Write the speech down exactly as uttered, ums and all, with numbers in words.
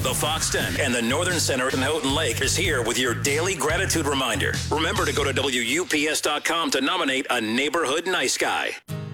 the Fox ten, and the Northern Center in Houghton Lake is here with your daily gratitude reminder. Remember to go to W U P S dot com to nominate a neighborhood nice guy.